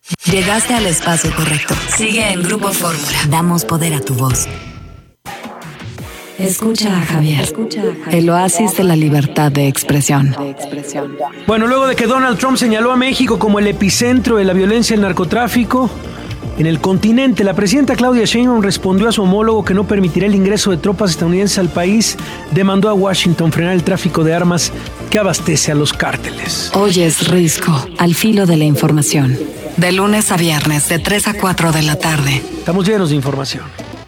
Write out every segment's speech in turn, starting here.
Llegaste al espacio correcto. Sigue en Grupo Fórmula. Damos poder a tu voz. Escucha a Javier. El oasis de la libertad de expresión. Bueno, luego de que Donald Trump señaló a México como el epicentro de la violencia y el narcotráfico en el continente, la presidenta Claudia Sheinbaum respondió a su homólogo que no permitirá el ingreso de tropas estadounidenses al país. Demandó a Washington frenar el tráfico de armas que abastece a los cárteles. Hoy es Risco, al filo de la información. De lunes a viernes, de 3 a 4 de la tarde. Estamos llenos de información.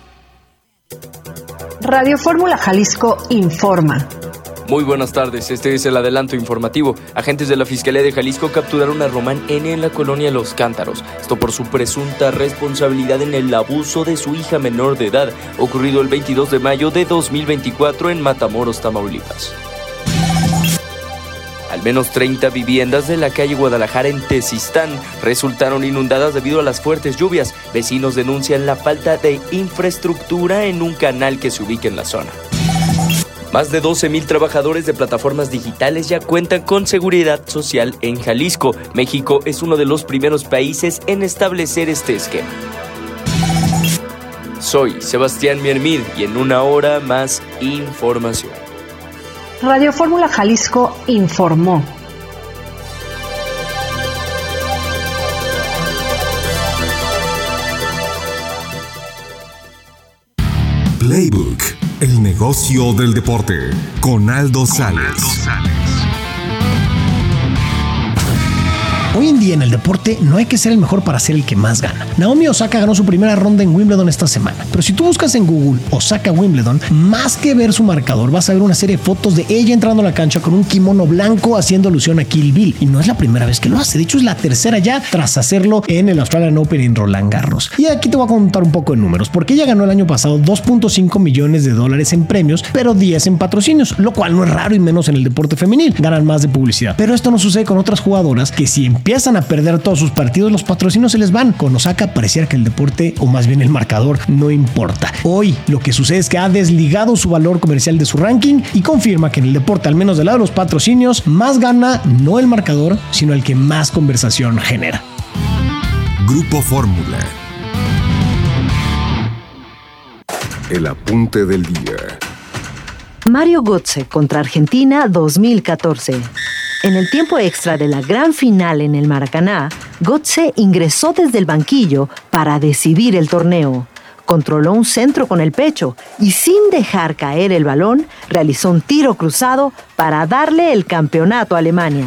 Radio Fórmula Jalisco informa. Muy buenas tardes, este es el adelanto informativo. Agentes de la Fiscalía de Jalisco capturaron a Román N. en la colonia Los Cántaros. Esto por su presunta responsabilidad en el abuso de su hija menor de edad, ocurrido el 22 de mayo de 2024 en Matamoros, Tamaulipas. Al menos 30 viviendas de la calle Guadalajara en Tezistán resultaron inundadas debido a las fuertes lluvias. Vecinos denuncian la falta de infraestructura en un canal que se ubica en la zona. Más de 12,000 trabajadores de plataformas digitales ya cuentan con seguridad social en Jalisco. México es uno de los primeros países en establecer este esquema. Soy Sebastián Miermid y en una hora más información. Radio Fórmula Jalisco informó. Playbook, el negocio del deporte, con Aldo Sales. Hoy en día en el deporte no hay que ser el mejor para ser el que más gana. Naomi Osaka ganó su primera ronda en Wimbledon esta semana, pero si tú buscas en Google Osaka Wimbledon, más que ver su marcador, vas a ver una serie de fotos de ella entrando a la cancha con un kimono blanco haciendo alusión a Kill Bill. Y no es la primera vez que lo hace, de hecho es la tercera ya tras hacerlo en el Australian Open en Roland Garros. Y aquí te voy a contar un poco de números, porque ella ganó el año pasado $2.5 millones en premios, pero 10 en patrocinios, lo cual no es raro y menos en el deporte femenil, ganan más de publicidad. Pero esto no sucede con otras jugadoras que si empiezan a perder todos sus partidos, los patrocinios se les van. Con Osaka pareciera que el deporte, o más bien el marcador, no importa. Hoy lo que sucede es que ha desligado su valor comercial de su ranking y confirma que en el deporte, al menos del lado de los patrocinios, más gana no el marcador, sino el que más conversación genera. Grupo Fórmula. El apunte del día. Mario Götze contra Argentina 2014. En el tiempo extra de la gran final en el Maracaná, Götze ingresó desde el banquillo para decidir el torneo. Controló un centro con el pecho y sin dejar caer el balón, realizó un tiro cruzado para darle el campeonato a Alemania.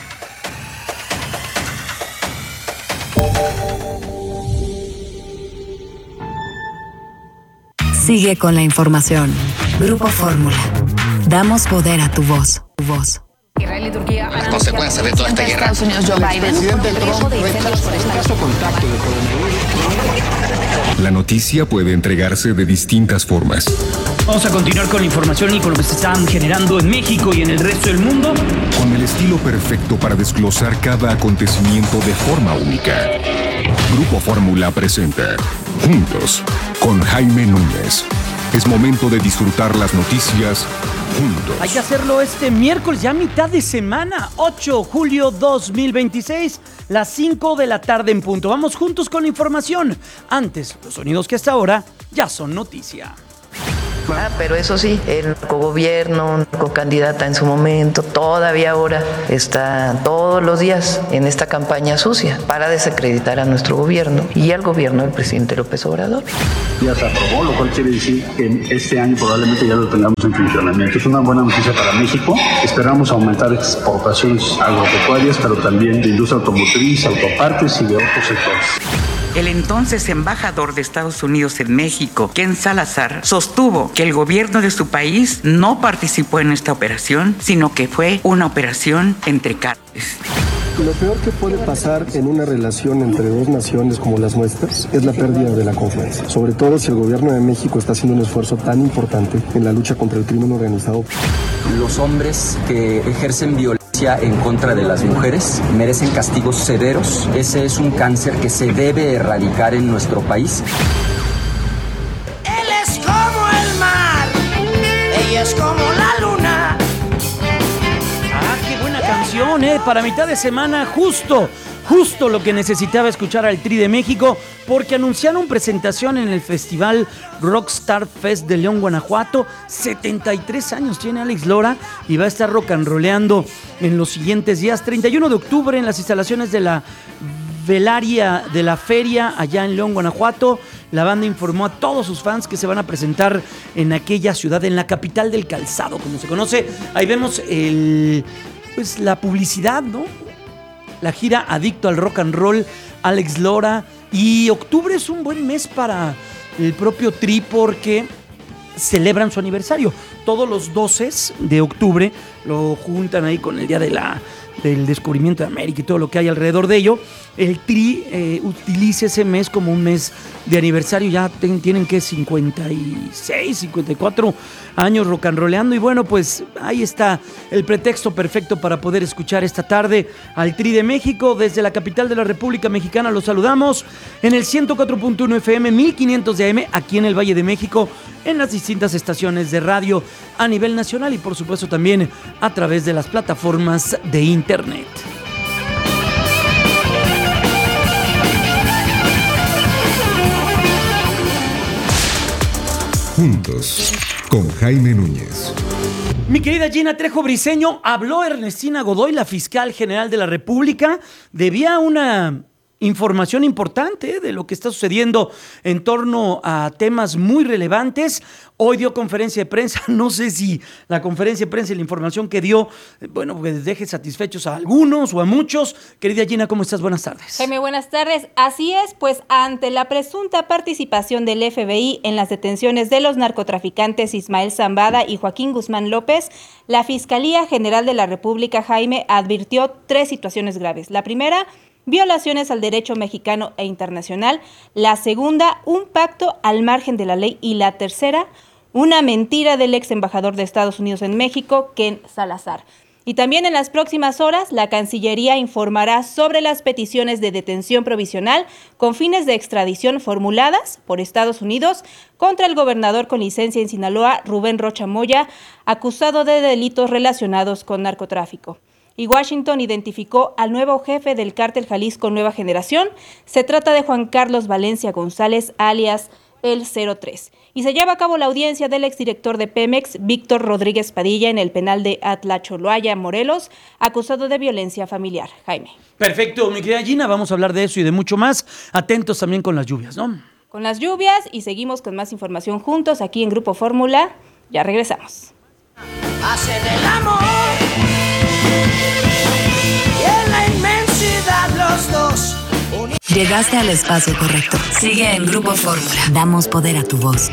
Sigue con la información. Grupo Fórmula. Damos poder a tu voz. Israel y Turquía las consecuencias de toda esta guerra. Estados Unidos, Joe Biden. Presidente Trump caso contacto de coronavirus. La noticia puede entregarse de distintas formas. Vamos a continuar con la información y con lo que se están generando en México y en el resto del mundo. Con el estilo perfecto para desglosar cada acontecimiento de forma única. Grupo Fórmula presenta Juntos con Jaime Núñez. Es momento de disfrutar las noticias juntos. Hay que hacerlo este miércoles, ya mitad de semana, 8 de julio 2026, las 5 de la tarde en punto. Vamos juntos con la información. Antes, los sonidos que hasta ahora ya son noticia. Pero eso sí, el narcogobierno, narcocandidata en su momento, todavía ahora está todos los días en esta campaña sucia para desacreditar a nuestro gobierno y al gobierno del presidente López Obrador. Ya se aprobó, lo cual quiere decir que este año probablemente ya lo tengamos en funcionamiento. Es una buena noticia para México. Esperamos aumentar exportaciones agropecuarias, pero también de industria automotriz, autopartes y de otros sectores. El entonces embajador de Estados Unidos en México, Ken Salazar, sostuvo que el gobierno de su país no participó en esta operación, sino que fue una operación entre cárteles. Lo peor que puede pasar en una relación entre dos naciones como las nuestras es la pérdida de la confianza, sobre todo si el gobierno de México está haciendo un esfuerzo tan importante en la lucha contra el crimen organizado. Los hombres que ejercen violencia en contra de las mujeres merecen castigos severos. Ese es un cáncer que se debe erradicar en nuestro país. Él es como el mar, ella es como la luna. Qué buena canción, para mitad de semana, justo Justo lo que necesitaba escuchar al Tri de México, porque anunciaron presentación en el Festival Rockstar Fest de León, Guanajuato. 73 años tiene Alex Lora y va a estar rock and rolleando en los siguientes días. 31 de octubre en las instalaciones de la Velaria de la Feria, allá en León, Guanajuato. La banda informó a todos sus fans que se van a presentar en aquella ciudad, en la capital del calzado, como se conoce. Ahí vemos la publicidad, ¿no? La gira Adicto al Rock and Roll, Alex Lora. Y octubre es un buen mes para el propio Tri porque celebran su aniversario. Todos los 12 de octubre lo juntan ahí con el día del descubrimiento de América y todo lo que hay alrededor de ello. El Tri utiliza ese mes como un mes de aniversario. Ya tienen que 56, 54 años rock and rolleando. Y bueno, pues ahí está el pretexto perfecto para poder escuchar esta tarde al Tri de México. Desde la capital de la República Mexicana los saludamos en el 104.1 FM, 1500 de AM, aquí en el Valle de México, en las distintas estaciones de radio a nivel nacional y por supuesto también a través de las plataformas de internet. Juntos, con Jaime Núñez. Mi querida Gina Trejo Briceño, habló Ernestina Godoy, la fiscal general de la República. Debía una información importante de lo que está sucediendo en torno a temas muy relevantes. Hoy dio conferencia de prensa. No sé si la conferencia de prensa y la información que dio, bueno, pues deje satisfechos a algunos o a muchos. Querida Gina, ¿cómo estás? Buenas tardes. Jaime, buenas tardes. Así es, pues ante la presunta participación del FBI en las detenciones de los narcotraficantes Ismael Zambada y Joaquín Guzmán López, la Fiscalía General de la República, Jaime, advirtió 3 situaciones graves. La primera, violaciones al derecho mexicano e internacional. La segunda, un pacto al margen de la ley. Y la tercera, una mentira del ex embajador de Estados Unidos en México, Ken Salazar. Y también en las próximas horas, la Cancillería informará sobre las peticiones de detención provisional con fines de extradición formuladas por Estados Unidos contra el gobernador con licencia en Sinaloa, Rubén Rocha Moya, acusado de delitos relacionados con narcotráfico. Y Washington identificó al nuevo jefe del cártel Jalisco Nueva Generación. Se trata de Juan Carlos Valencia González, alias el 03. Y se lleva a cabo la audiencia del exdirector de Pemex, Víctor Rodríguez Padilla, en el penal de Atlacholoaya, Morelos, acusado de violencia familiar. Jaime. Perfecto, mi querida Gina, vamos a hablar de eso y de mucho más. Atentos también con las lluvias, ¿no? Con las lluvias, y seguimos con más información juntos aquí en Grupo Fórmula. Ya regresamos. Hacen el amor y en la inmensidad los dos. Llegaste al espacio correcto. Sigue en Grupo Fórmula. Damos poder a tu voz.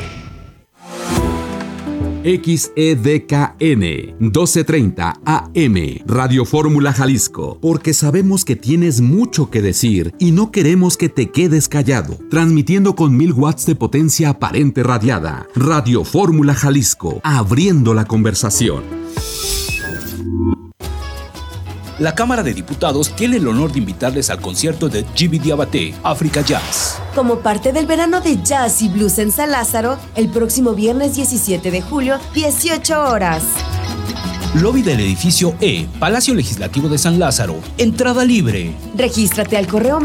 XEDKN 1230 AM Radio Fórmula Jalisco, porque sabemos que tienes mucho que decir y no queremos que te quedes callado. Transmitiendo con 1000 watts de potencia aparente radiada. Radio Fórmula Jalisco, abriendo la conversación. La Cámara de Diputados tiene el honor de invitarles al concierto de Gibi Diabaté, África Jazz. Como parte del verano de jazz y blues en San Lázaro, el próximo viernes 17 de julio, 18 horas. Lobby del edificio E, Palacio Legislativo de San Lázaro. Entrada libre. Regístrate al correo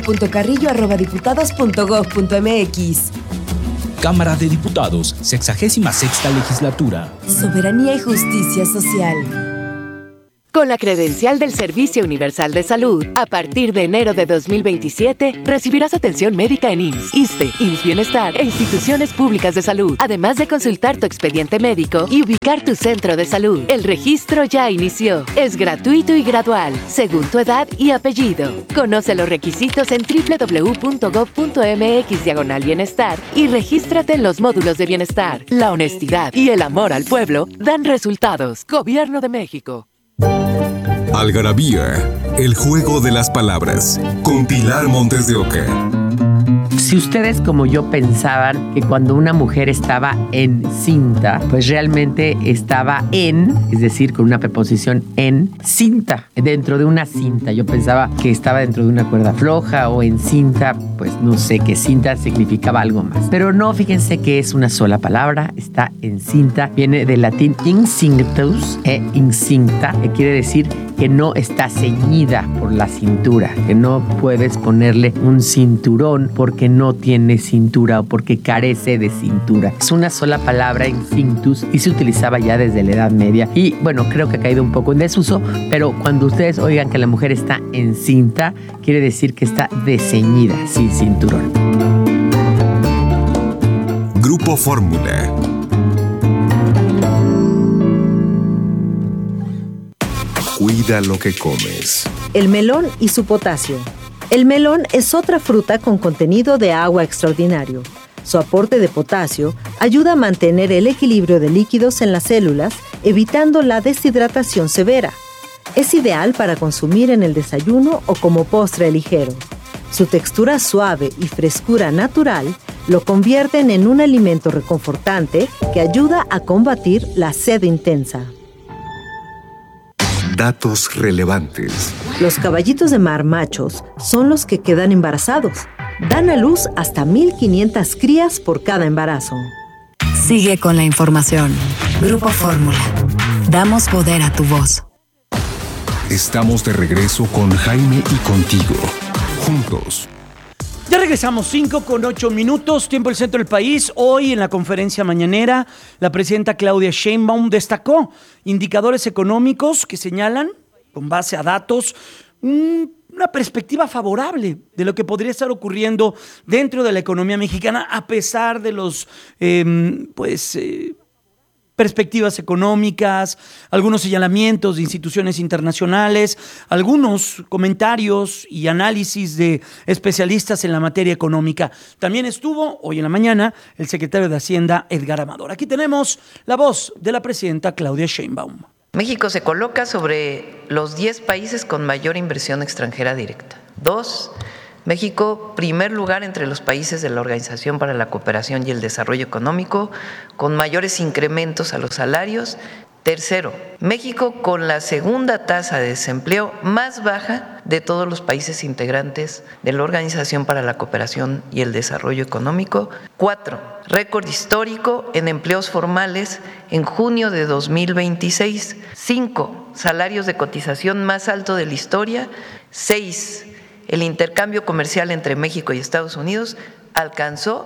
marisol.carrillo@diputados.gov.mx. Cámara de Diputados, 66ª Legislatura. Soberanía y justicia social. Con la credencial del Servicio Universal de Salud, a partir de enero de 2027, recibirás atención médica en IMSS, ISSSTE, IMSS Bienestar e instituciones públicas de salud, además de consultar tu expediente médico y ubicar tu centro de salud. El registro ya inició. Es gratuito y gradual, según tu edad y apellido. Conoce los requisitos en www.gov.mx/bienestar y regístrate en los módulos de bienestar. La honestidad y el amor al pueblo dan resultados. Gobierno de México. Algarabía, el juego de las palabras, con Pilar Montes de Oca. Si ustedes como yo pensaban que cuando una mujer estaba encinta, pues realmente estaba es decir, con una preposición en cinta, dentro de una cinta. Yo pensaba que estaba dentro de una cuerda floja o en cinta, pues no sé, que cinta significaba algo más. Pero no, fíjense que es una sola palabra, está encinta, viene del latín incinctus incinta, que quiere decir que no está ceñida por la cintura, que no puedes ponerle un cinturón porque no tiene cintura o porque carece de cintura. Es una sola palabra, incinctus, y se utilizaba ya desde la Edad Media. Y bueno, creo que ha caído un poco en desuso, pero cuando ustedes oigan que la mujer está encinta, quiere decir que está desceñida, sin cinturón. Grupo Fórmula. Cuida lo que comes. El melón y su potasio. El melón es otra fruta con contenido de agua extraordinario. Su aporte de potasio ayuda a mantener el equilibrio de líquidos en las células, evitando la deshidratación severa. Es ideal para consumir en el desayuno o como postre ligero. Su textura suave y frescura natural lo convierten en un alimento reconfortante que ayuda a combatir la sed intensa. Datos relevantes. Los caballitos de mar machos son los que quedan embarazados. Dan a luz hasta 1,500 crías por cada embarazo. Sigue con la información. Grupo Fórmula. Damos poder a tu voz. Estamos de regreso con Jaime y contigo. Juntos. Ya regresamos, 5:08, tiempo del centro del país. Hoy en la conferencia mañanera, la presidenta Claudia Sheinbaum destacó indicadores económicos que señalan, con base a datos, una perspectiva favorable de lo que podría estar ocurriendo dentro de la economía mexicana, a pesar de los perspectivas económicas, algunos señalamientos de instituciones internacionales, algunos comentarios y análisis de especialistas en la materia económica. También estuvo hoy en la mañana el secretario de Hacienda, Edgar Amador. Aquí tenemos la voz de la presidenta Claudia Sheinbaum. México se coloca sobre los 10 países con mayor inversión extranjera directa. 2, México, primer lugar entre los países de la Organización para la Cooperación y el Desarrollo Económico, con mayores incrementos a los salarios. 3, México con la segunda tasa de desempleo más baja de todos los países integrantes de la Organización para la Cooperación y el Desarrollo Económico. 4, récord histórico en empleos formales en junio de 2026. 5, salarios de cotización más alto de la historia. 6, el intercambio comercial entre México y Estados Unidos alcanzó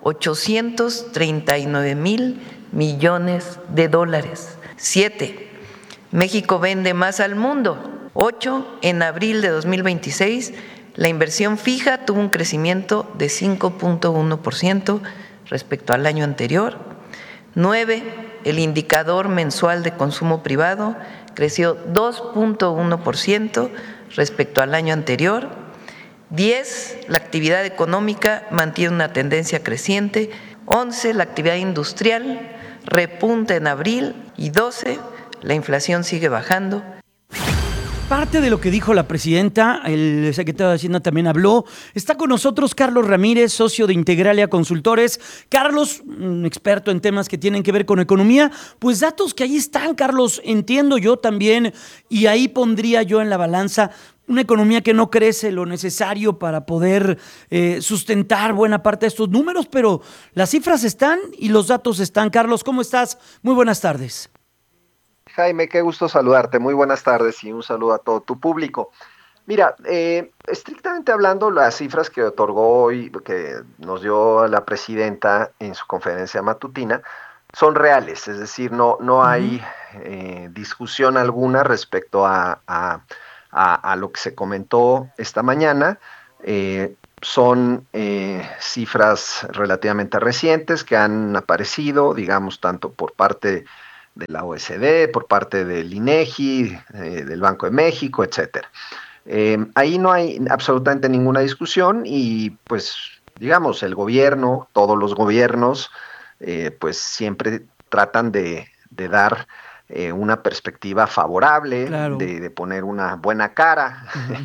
839,000 millones de dólares. 7, México vende más al mundo. 8, en abril de 2026, la inversión fija tuvo un crecimiento de 5.1% respecto al año anterior. 9, el indicador mensual de consumo privado creció 2.1% respecto al año anterior. 10, la actividad económica mantiene una tendencia creciente. 11, la actividad industrial repunta en abril. Y 12, la inflación sigue bajando. Parte de lo que dijo la presidenta, el secretario de Hacienda también habló. Está con nosotros Carlos Ramírez, socio de Integralia Consultores. Carlos, un experto en temas que tienen que ver con economía. Pues datos que ahí están, Carlos, entiendo yo también, y ahí pondría yo en la balanza una economía que no crece lo necesario para poder sustentar buena parte de estos números, pero las cifras están y los datos están. Carlos, ¿cómo estás? Muy buenas tardes. Jaime, qué gusto saludarte. Muy buenas tardes y un saludo a todo tu público. Mira, estrictamente hablando, las cifras que otorgó hoy, que nos dio la presidenta en su conferencia matutina, son reales, es decir, no hay discusión alguna respecto a lo que se comentó esta mañana. Son cifras relativamente recientes que han aparecido, digamos, tanto por parte de la OECD, por parte del INEGI, del Banco de México, etcétera. Ahí no hay absolutamente ninguna discusión y, pues, digamos, el gobierno, todos los gobiernos, pues siempre tratan de dar una perspectiva favorable, Claro. de poner una buena cara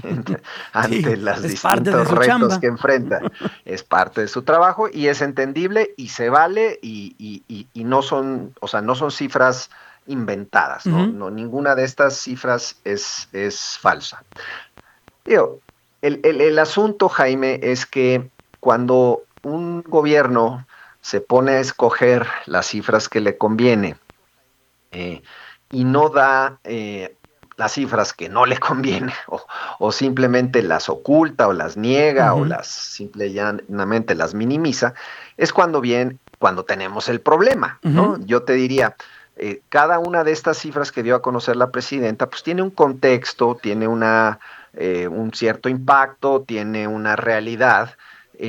ante Sí, los es parte de distintos su retos chamba. que enfrenta. Es parte de su trabajo y es entendible y se vale y no son, o sea, no son cifras inventadas, ¿no? Ujú. No, ninguna de estas cifras es falsa. Digo, el asunto, Jaime, es que cuando un gobierno se pone a escoger las cifras que le conviene, eh, y no da las cifras que no le conviene, o simplemente las oculta o las niega o Ujú. las simple y llanamente las minimiza, es cuando tenemos el problema, ¿no? Ujú. Yo te diría, cada una de estas cifras que dio a conocer la presidenta, pues tiene un contexto, tiene un cierto impacto, tiene una realidad,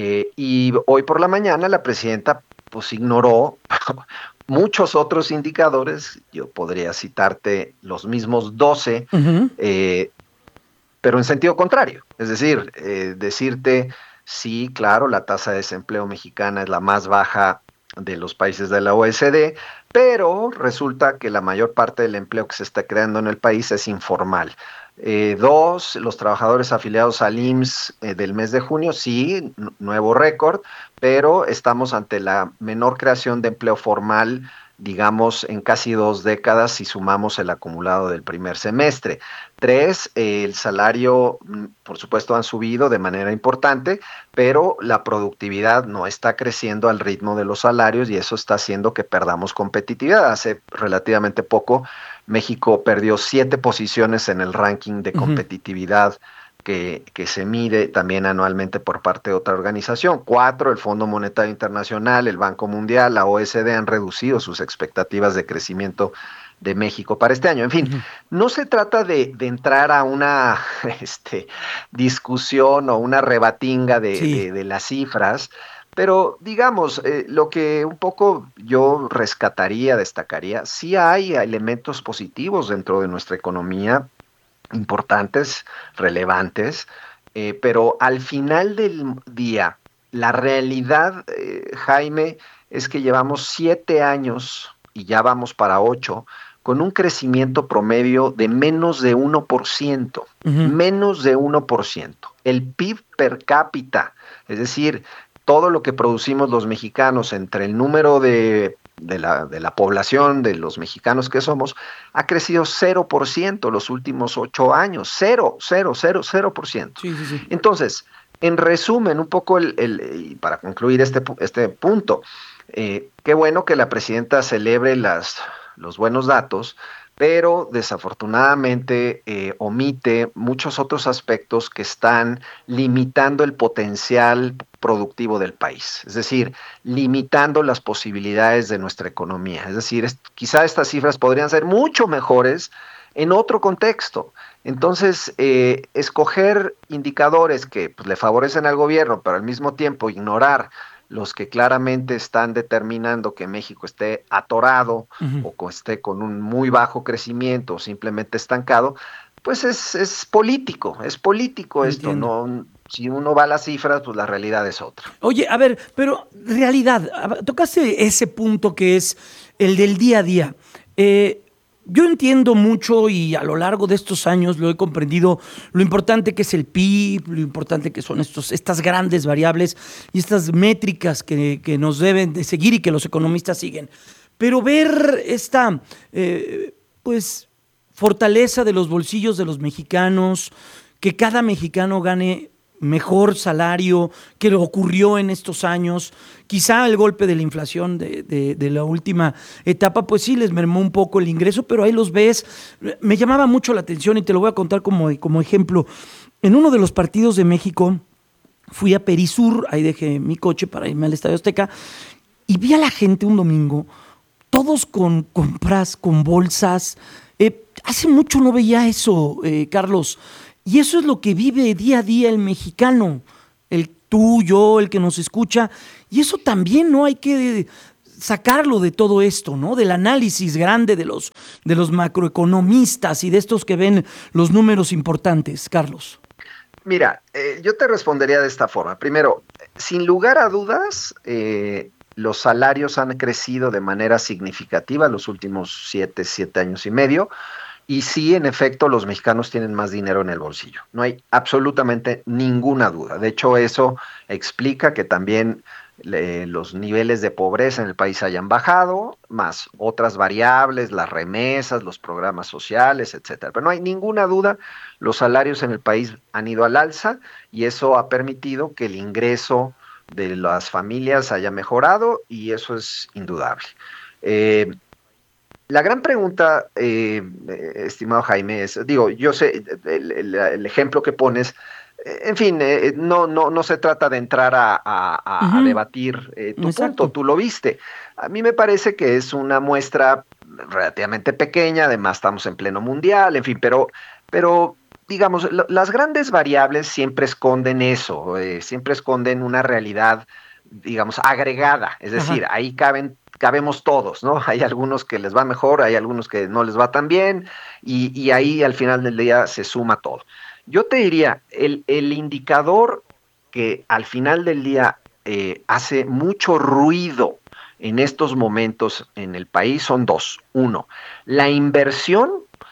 y hoy por la mañana la presidenta pues ignoró muchos otros indicadores. Yo podría citarte los mismos 12, Ujú. pero en sentido contrario. Es decir, decirte, sí, claro, la tasa de desempleo mexicana es la más baja de los países de la OECD, pero resulta que la mayor parte del empleo que se está creando en el país es informal. Dos, los trabajadores afiliados al IMSS del mes de junio, sí, nuevo récord, pero estamos ante la menor creación de empleo formal, digamos, en casi 2 décadas si sumamos el acumulado del primer semestre. Tres, el salario, por supuesto, han subido de manera importante, pero la productividad no está creciendo al ritmo de los salarios y eso está haciendo que perdamos competitividad. Hace relativamente poco, México perdió 7 posiciones en el ranking de competitividad que se mide también anualmente por parte de otra organización. 4, el Fondo Monetario Internacional, el Banco Mundial, la OECD han reducido sus expectativas de crecimiento de México para este año. En fin, no se trata de entrar a una discusión o una rebatinga de las cifras, pero digamos, lo que un poco yo rescataría, destacaría, sí hay elementos positivos dentro de nuestra economía, importantes, relevantes, pero al final del día, la realidad, Jaime, es que llevamos 7 años y ya vamos para 8, con un crecimiento promedio de menos de 1%, menos de 1%. El PIB per cápita, es decir, todo lo que producimos los mexicanos entre el número de la población, de los mexicanos que somos, ha crecido 0% los últimos 8 años. 0%. Entonces, en resumen, un poco y para concluir este punto, qué bueno que la presidenta celebre los buenos datos, pero desafortunadamente omite muchos otros aspectos que están limitando el potencial productivo del país, es decir, limitando las posibilidades de nuestra economía. Es decir, quizá estas cifras podrían ser mucho mejores en otro contexto. Entonces, escoger indicadores que pues, le favorecen al gobierno, pero al mismo tiempo ignorar los que claramente están determinando que México esté atorado o que esté con un muy bajo crecimiento o simplemente estancado, pues es político esto, no. Si uno va a las cifras, pues la realidad es otra. Oye, a ver, pero realidad, tocaste ese punto que es el del día a día. Yo entiendo mucho y a lo largo de estos años lo he comprendido, lo importante que es el PIB, lo importante que son estas grandes variables y estas métricas que nos deben de seguir y que los economistas siguen. Pero ver esta, pues, fortaleza de los bolsillos de los mexicanos, que cada mexicano gane mejor salario que lo ocurrió en estos años. Quizá el golpe de la inflación de la última etapa, pues sí les mermó un poco el ingreso, pero ahí los ves. Me llamaba mucho la atención y te lo voy a contar como ejemplo. En uno de los partidos de México fui a Perisur, ahí dejé mi coche para irme al Estadio Azteca, y vi a la gente un domingo, todos con compras, con bolsas. Hace mucho no veía eso, Carlos. Y eso es lo que vive día a día el mexicano, el tú, yo, el que nos escucha. Y eso también no hay que sacarlo de todo esto, ¿no? Del análisis grande de los macroeconomistas y de estos que ven los números importantes, Carlos. Mira, yo te respondería de esta forma. Primero, sin lugar a dudas, los salarios han crecido de manera significativa los últimos 7 años y medio. Y sí, en efecto, los mexicanos tienen más dinero en el bolsillo. No hay absolutamente ninguna duda. De hecho, eso explica que también los niveles de pobreza en el país hayan bajado, más otras variables, las remesas, los programas sociales, etcétera. Pero no hay ninguna duda, los salarios en el país han ido al alza y eso ha permitido que el ingreso de las familias haya mejorado y eso es indudable. La gran pregunta, estimado Jaime, es, yo sé, el ejemplo que pones, en fin, no se trata de entrar a debatir tu punto, tú lo viste. A mí me parece que es una muestra relativamente pequeña, además estamos en pleno mundial, en fin, pero digamos, las grandes variables siempre esconden eso, siempre esconden una realidad, digamos, agregada, es decir, ahí cabemos todos, ¿no? Hay algunos que les va mejor, hay algunos que no les va tan bien, y ahí al final del día se suma todo. Yo te diría, el indicador que al final del día hace mucho ruido en estos momentos en el país son dos. Uno, la inversión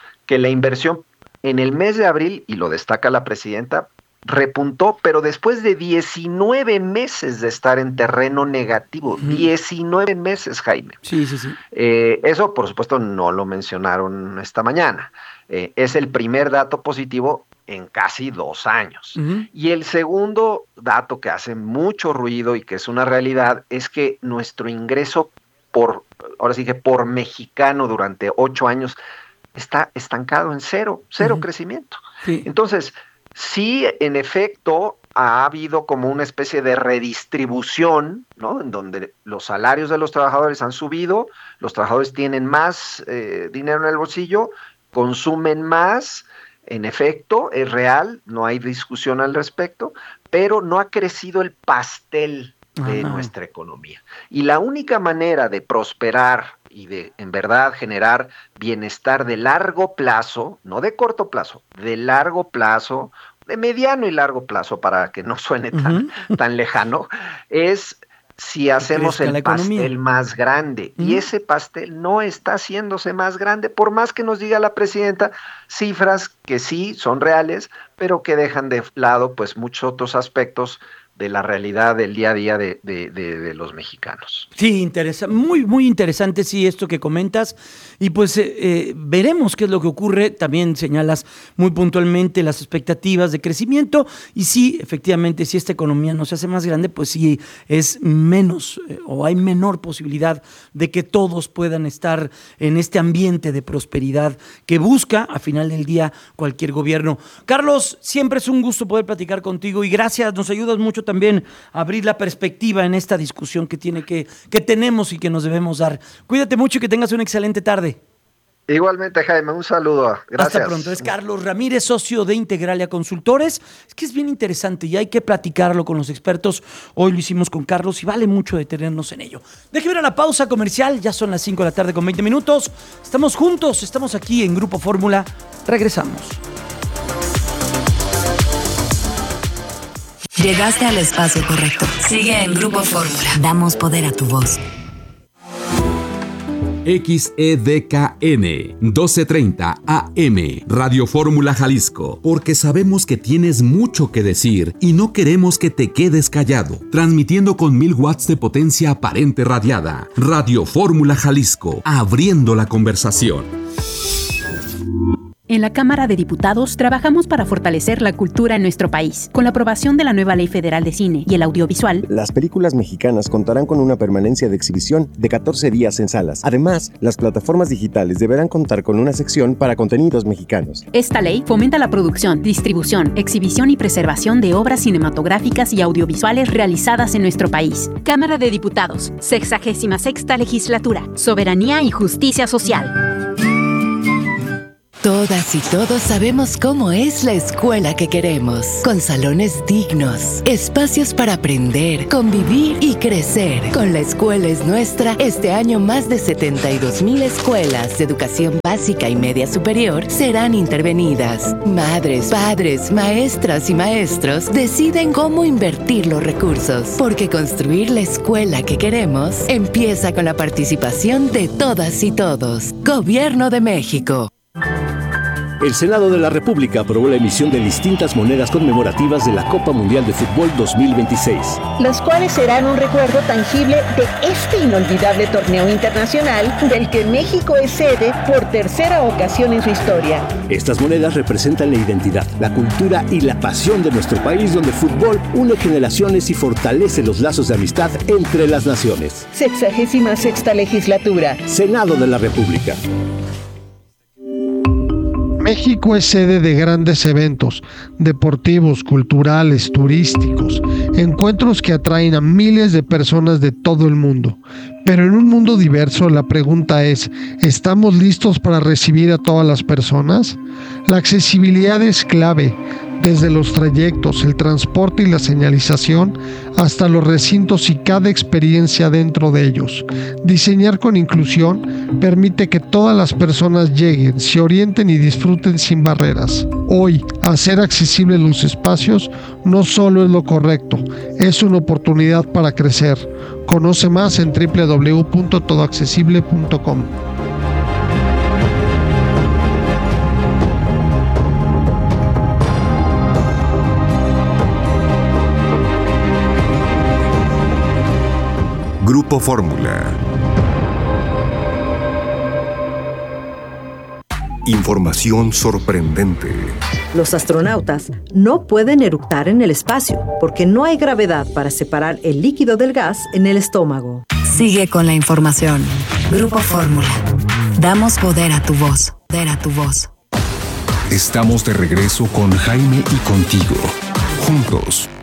en el mes de abril, y lo destaca la presidenta, repuntó, pero después de 19 meses de estar en terreno negativo. 19 meses, Jaime. Sí. Eso, por supuesto, no lo mencionaron esta mañana. Es el primer dato positivo en casi 2 años. Y el segundo dato que hace mucho ruido y que es una realidad es que nuestro ingreso por mexicano durante 8 años está estancado en cero crecimiento. Sí. Entonces, sí, en efecto, ha habido como una especie de redistribución, ¿no? En donde los salarios de los trabajadores han subido, los trabajadores tienen más dinero en el bolsillo, consumen más, en efecto, es real, no hay discusión al respecto, pero no ha crecido el pastel de nuestra economía. Y la única manera de prosperar y de, en verdad, generar bienestar de largo plazo, no de corto plazo, de largo plazo, de mediano y largo plazo, para que no suene tan lejano, es si hacemos el pastel más grande. Y ese pastel no está haciéndose más grande, por más que nos diga la presidenta cifras que sí son reales, pero que dejan de lado pues muchos otros aspectos de la realidad del día a día de los mexicanos. Sí, muy interesante, sí, esto que comentas, y pues veremos qué es lo que ocurre. También señalas muy puntualmente las expectativas de crecimiento, y sí, efectivamente, si esta economía no se hace más grande, pues sí es menos, o hay menor posibilidad de que todos puedan estar en este ambiente de prosperidad que busca, a final del día, cualquier gobierno. Carlos, siempre es un gusto poder platicar contigo, y gracias, nos ayudas mucho también a abrir la perspectiva en esta discusión que tenemos y que nos debemos dar. Cuídate mucho y que tengas una excelente tarde. Igualmente, Jaime, un saludo. Gracias. Hasta pronto. Es Carlos Ramírez, socio de Integralia Consultores. Es que es bien interesante y hay que platicarlo con los expertos. Hoy lo hicimos con Carlos y vale mucho detenernos en ello. Déjeme ir a la pausa comercial. Ya son las 5 de la tarde con 20 minutos. Estamos juntos, estamos aquí en Grupo Fórmula. Regresamos. Llegaste al espacio correcto. Sigue en Grupo Fórmula. Damos poder a tu voz. XEDKN 1230 AM Radio Fórmula Jalisco, porque sabemos que tienes mucho que decir y no queremos que te quedes callado. Transmitiendo con 1000 watts de potencia aparente radiada. Radio Fórmula Jalisco, abriendo la conversación. En la Cámara de Diputados trabajamos para fortalecer la cultura en nuestro país. Con la aprobación de la nueva Ley Federal de Cine y el Audiovisual, las películas mexicanas contarán con una permanencia de exhibición de 14 días en salas. Además, las plataformas digitales deberán contar con una sección para contenidos mexicanos. Esta ley fomenta la producción, distribución, exhibición y preservación de obras cinematográficas y audiovisuales realizadas en nuestro país. Cámara de Diputados, 66ª Legislatura. Soberanía y justicia social. Todas y todos sabemos cómo es la escuela que queremos, con salones dignos, espacios para aprender, convivir y crecer. Con La Escuela es Nuestra, este año más de 72,000 escuelas de educación básica y media superior serán intervenidas. Madres, padres, maestras y maestros deciden cómo invertir los recursos, porque construir la escuela que queremos empieza con la participación de todas y todos. Gobierno de México. El Senado de la República aprobó la emisión de distintas monedas conmemorativas de la Copa Mundial de Fútbol 2026. Las cuales serán un recuerdo tangible de este inolvidable torneo internacional del que México es sede por tercera ocasión en su historia. Estas monedas representan la identidad, la cultura y la pasión de nuestro país, donde el fútbol une generaciones y fortalece los lazos de amistad entre las naciones. 66ª legislatura. Senado de la República. México es sede de grandes eventos deportivos, culturales, turísticos, encuentros que atraen a miles de personas de todo el mundo. Pero en un mundo diverso, la pregunta es, ¿estamos listos para recibir a todas las personas? La accesibilidad es clave, desde los trayectos, el transporte y la señalización, hasta los recintos y cada experiencia dentro de ellos. Diseñar con inclusión permite que todas las personas lleguen, se orienten y disfruten sin barreras. Hoy, hacer accesibles los espacios no solo es lo correcto, es una oportunidad para crecer. Conoce más en www.todoaccesible.com. Grupo Fórmula. Información sorprendente. Los astronautas no pueden eructar en el espacio porque no hay gravedad para separar el líquido del gas en el estómago. Sigue con la información. Grupo Fórmula. Damos poder a tu voz. Poder a tu voz. Estamos de regreso con Jaime y contigo. Juntos.